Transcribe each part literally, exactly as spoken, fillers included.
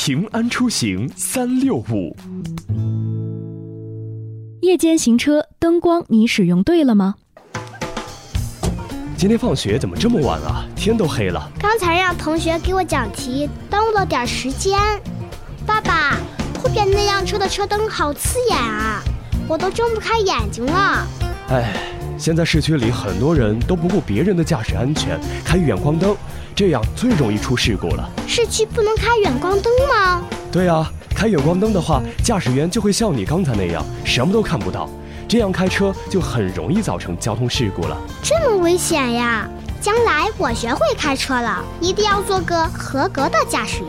平安出行三六五。 夜间行车灯光你使用对了吗？ 今天放学怎么这么晚啊？天都黑了。 刚才让同学给我讲题，耽误了点时间。爸爸，后边那辆车的车灯好刺眼啊，我都睁不开眼睛了。 哎，现在市区里很多人都不顾别人的驾驶安全，开远光灯，这样最容易出事故了。 市区不能开远光灯吗？ 对啊，开远光灯的话，驾驶员就会像你刚才那样，什么都看不到，这样开车就很容易造成交通事故了。 这么危险呀！将来我学会开车了，一定要做个合格的驾驶员。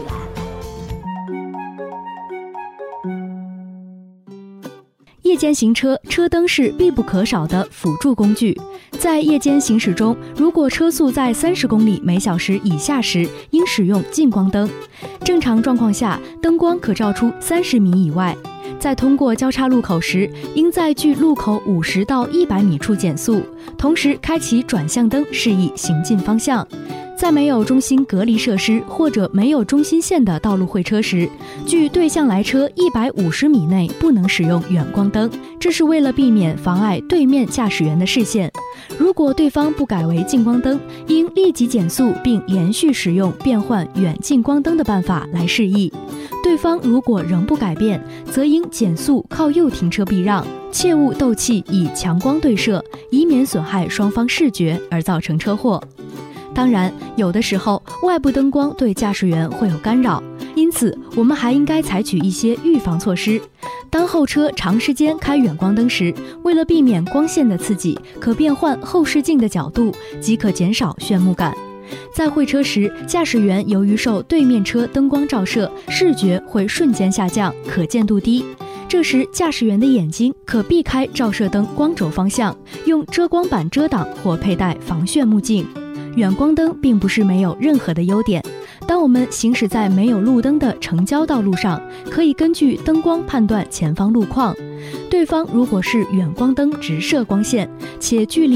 夜间行车，车灯是必不可少的辅助工具。在夜间行驶中，如果车速在三十公里每小时以下时，应使用近光灯。正常状况下，灯光可照出三十米以外。在通过交叉路口时，应在距路口五十到一百米处减速，同时开启转向灯，示意行进方向。在没有中心隔离设施或者没有中心线的道路会车时，距对向来车一百五十米内不能使用远光灯，这是为了避免妨碍对面驾驶员的视线。如果对方不改为近光灯，应立即减速并连续使用变换远近光灯的办法来示意。对方如果仍不改变，则应减速靠右停车避让，切勿斗气以强光对射，以免损害双方视觉而造成车祸。当然，有的时候外部灯光对驾驶员会有干扰，因此我们还应该采取一些预防措施。当后车长时间开远光灯时，为了避免光线的刺激，可变换后视镜的角度，即可减少眩目感。在会车时，驾驶员由于受对面车灯光照射，视觉会瞬间下降，可见度低。这时驾驶员的眼睛可避开照射灯光轴方向，用遮光板遮挡或佩戴防眩目镜。远光灯并不是没有任何的优点。当我们行驶在没有路灯的城郊道路上，可以根据灯光判断前方路况。对方如果是远光灯直射光线，且距离